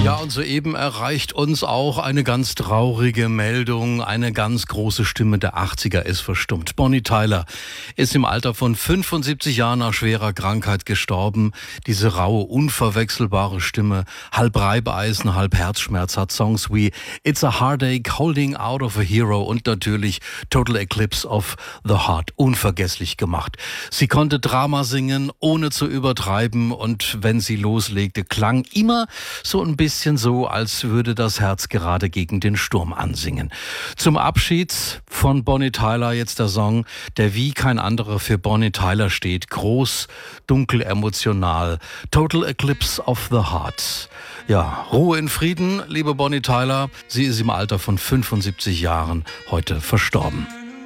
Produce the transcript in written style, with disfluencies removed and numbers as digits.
Ja, und soeben erreicht uns auch eine ganz traurige Meldung. Eine ganz große Stimme der 80er ist verstummt. Bonnie Tyler ist im Alter von 75 Jahren nach schwerer Krankheit gestorben. Diese raue, unverwechselbare Stimme, halb Reibeisen, halb Herzschmerz, hat Songs wie It's a Heartache, Holding Out of a Hero und natürlich Total Eclipse of the Heart unvergesslich gemacht. Sie konnte Drama singen, ohne zu übertreiben, und wenn sie loslegte, klang immer so ein bisschen so, als würde das Herz gerade gegen den Sturm ansingen. Zum Abschied von Bonnie Tyler jetzt der Song, der wie kein anderer für Bonnie Tyler steht. Groß, dunkel, emotional. Total Eclipse of the Heart. Ja, Ruhe in Frieden, liebe Bonnie Tyler. Sie ist im Alter von 75 Jahren heute verstorben.